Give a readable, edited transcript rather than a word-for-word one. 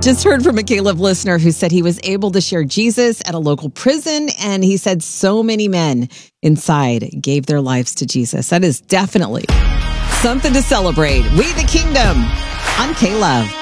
Just heard from a Caleb listener who said he was able to share Jesus at a local prison, and he said so many men inside gave their lives to Jesus. That is definitely something to celebrate. We the Kingdom on K-Love.